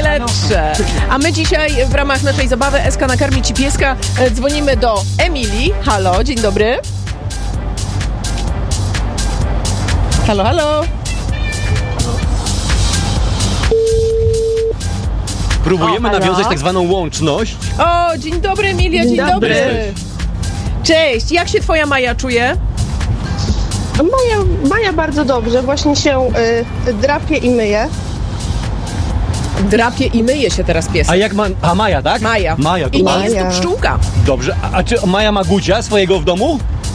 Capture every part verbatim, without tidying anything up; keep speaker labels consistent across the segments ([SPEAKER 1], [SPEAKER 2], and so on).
[SPEAKER 1] najlepsze. A my dzisiaj w ramach naszej zabawy S K nakarmi ci pieska dzwonimy do Emilii. Halo, dzień dobry. Halo, halo.
[SPEAKER 2] Próbujemy
[SPEAKER 1] O, halo?
[SPEAKER 2] nawiązać tak zwaną łączność.
[SPEAKER 1] O, dzień dobry, Emilia, dzień,
[SPEAKER 3] Dzień
[SPEAKER 1] dobry.
[SPEAKER 3] dobry.
[SPEAKER 1] Cześć, jak się twoja Maja czuje?
[SPEAKER 3] Maja, Maja bardzo dobrze, właśnie się y, drapie i myje.
[SPEAKER 1] Drapie i myje się teraz pies.
[SPEAKER 2] A jak ma... A Maja, tak?
[SPEAKER 1] Maja.
[SPEAKER 2] Maja, to
[SPEAKER 1] I nie
[SPEAKER 2] Maja.
[SPEAKER 1] jest to pszczółka.
[SPEAKER 2] Dobrze, a, a czy Maja ma Gucia swojego w domu?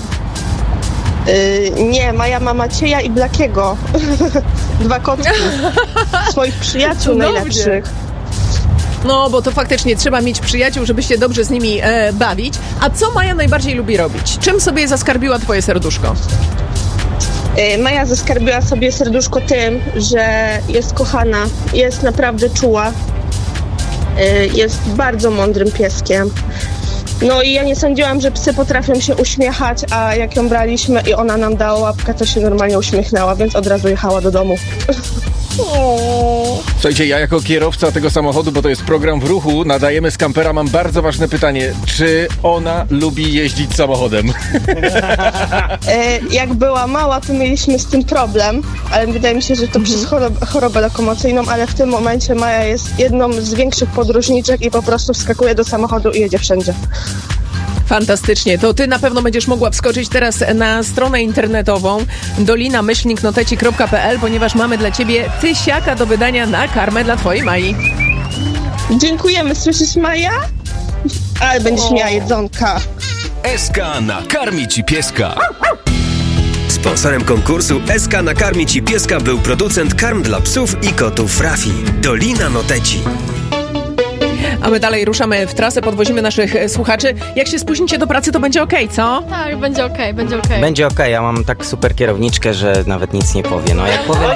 [SPEAKER 3] Y, nie, Maja ma Macieja i Blakiego. Dwa kotki. Swoich przyjaciół
[SPEAKER 1] Cudownie.
[SPEAKER 3] najlepszych.
[SPEAKER 1] No, bo to faktycznie trzeba mieć przyjaciół, żeby się dobrze z nimi e, bawić. A co Maja najbardziej lubi robić? Czym sobie zaskarbiła twoje serduszko?
[SPEAKER 3] Y, Maja zaskarbiła sobie serduszko tym, że jest kochana, jest naprawdę czuła, y, jest bardzo mądrym pieskiem. No i ja nie sądziłam, że psy potrafią się uśmiechać, a jak ją braliśmy i ona nam dała łapkę, to się normalnie uśmiechnęła, więc od razu jechała do domu.
[SPEAKER 4] Słuchajcie, ja jako kierowca tego samochodu, bo to jest program w ruchu, nadajemy z kampera, mam bardzo ważne pytanie. Czy ona lubi jeździć samochodem?
[SPEAKER 3] E, jak była mała, to mieliśmy z tym problem, ale wydaje mi się, że to przez chorobę, chorobę lokomocyjną, ale w tym momencie Maja jest jedną z większych podróżniczek i po prostu wskakuje do samochodu i jedzie wszędzie.
[SPEAKER 1] Fantastycznie. To ty na pewno będziesz mogła wskoczyć teraz na stronę internetową dolina myślnik noteci kropka p l, ponieważ mamy dla ciebie tysiaka do wydania na karmę dla twojej Mai.
[SPEAKER 3] Dziękujemy, słyszysz, Maja? Ale będziesz miała jedzonka.
[SPEAKER 5] S K nakarmi ci pieska. Sponsorem konkursu S K nakarmi ci pieska był producent karm dla psów i kotów Rafi. Dolina Noteci.
[SPEAKER 1] A my dalej ruszamy w trasę, podwozimy naszych e, słuchaczy. Jak się spóźnicie do pracy, to będzie okej, co?
[SPEAKER 6] Tak, będzie okej, będzie okej.
[SPEAKER 7] Będzie okej, ja mam tak super kierowniczkę, że nawet nic nie powie. No jak powiem...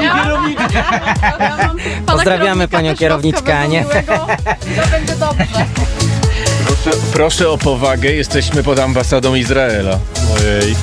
[SPEAKER 7] Pozdrawiamy panią kierowniczkę, a nie?
[SPEAKER 6] To będzie dobrze.
[SPEAKER 4] Proszę, proszę o powagę, jesteśmy pod ambasadą Izraela. Ojej.